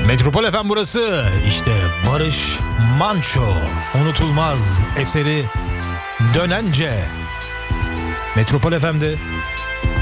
Metropol FM burası. İşte Barış Manço. Unutulmaz eseri Dönence. Metropol FM'de